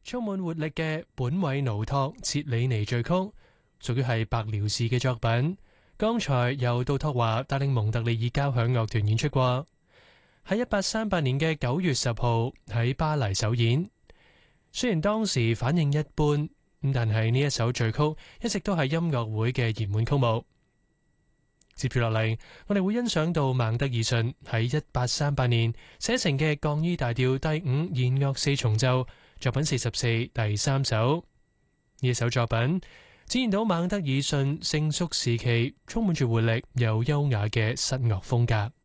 充滿活力嘅本韋奴托切里尼序曲，屬於係白遼士嘅作品。剛才由杜托華帶領蒙特利爾交響樂團演出過，喺1838年嘅9月10號喺巴黎首演。雖然當時反應一般，但係呢一首序曲一直都係音樂會嘅熱門曲目。接住落嚟，我哋會欣賞到孟德爾遜喺1838年寫成嘅降 E 大調第5弦樂四重奏作品44第3首。呢一首作品展現到孟德爾遜成熟時期充滿住活力又優雅嘅室樂風格。